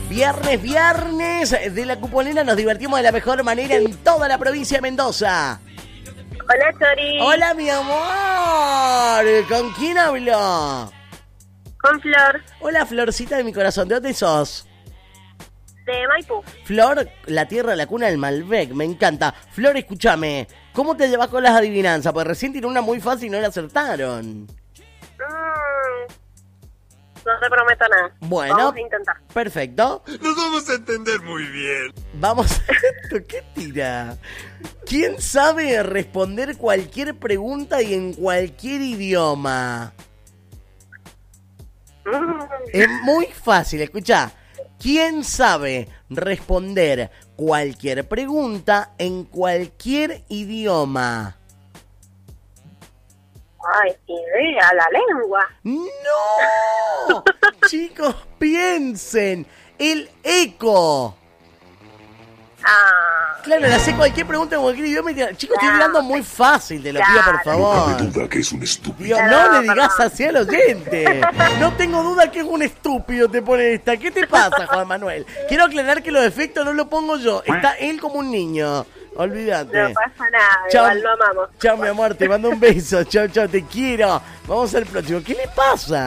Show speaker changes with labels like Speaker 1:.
Speaker 1: Viernes de la Cupolera, nos divertimos de la mejor manera en toda la provincia de Mendoza.
Speaker 2: Hola, Chori.
Speaker 1: Hola, mi amor. ¿Con quién hablo?
Speaker 2: Con Flor,
Speaker 1: Hola, Florcita de mi corazón. ¿De dónde sos?
Speaker 2: de Maipú.
Speaker 1: Flor, la tierra, la cuna del Malbec. Me encanta. Flor, escúchame. ¿Cómo te llevas con las adivinanzas? Pues recién tiró una muy fácil y no la acertaron.
Speaker 2: No te prometo nada.
Speaker 1: Bueno.
Speaker 2: Vamos a intentar.
Speaker 1: Perfecto.
Speaker 3: Nos vamos a entender muy bien.
Speaker 1: Vamos. ¿Qué tira? ¿Quién sabe responder cualquier pregunta y en cualquier idioma? Es muy fácil, escuchá. ¿Quién sabe responder cualquier pregunta en cualquier idioma?
Speaker 2: Ay, idea, la lengua.
Speaker 1: ¡No! Chicos, piensen. El eco. Claro, le hace cualquier pregunta en cualquier idioma. Chicos, estoy hablando muy fácil, te lo pido por favor.
Speaker 3: No cabe duda que es un estúpido.
Speaker 1: Dios, no le digas así al oyente. No tengo duda que es un estúpido, te pone esta. ¿Qué te pasa, Juan Manuel? Quiero aclarar que los efectos no los pongo yo. Está él como un niño. Olvídate.
Speaker 2: No pasa nada,
Speaker 1: Chao,
Speaker 2: igual lo amamos.
Speaker 1: chao, mi amor, te mando un beso. Chao, chao, te quiero. Vamos al próximo. ¿Qué le pasa?